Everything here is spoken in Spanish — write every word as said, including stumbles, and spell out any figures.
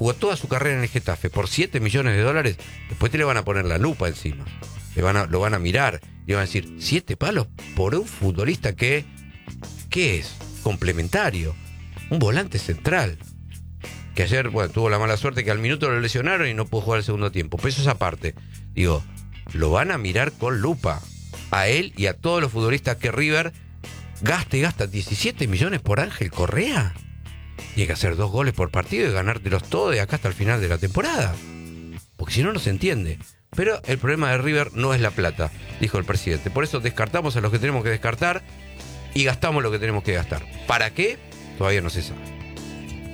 jugó toda su carrera en el Getafe por siete millones de dólares, después te le van a poner la lupa encima. Le van a, lo van a mirar y van a decir, siete palos por un futbolista que, ¿qué es? Complementario. Un volante central. Que ayer, bueno, tuvo la mala suerte que al minuto lo lesionaron y no pudo jugar el segundo tiempo. Pero eso es aparte. Digo, lo van a mirar con lupa. A él y a todos los futbolistas que River gaste y gasta diecisiete millones por Ángel Correa. Tiene que hacer dos goles por partido y ganártelos todos de acá hasta el final de la temporada. Porque si no, no se entiende. Pero el problema de River no es la plata, dijo el presidente. Por eso descartamos a los que tenemos que descartar y gastamos lo que tenemos que gastar. ¿Para qué? Todavía no se sabe.